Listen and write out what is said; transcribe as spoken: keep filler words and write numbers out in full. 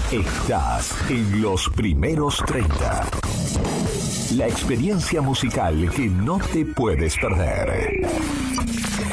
Estás en los primeros treinta. La experiencia musical que no te puedes perder.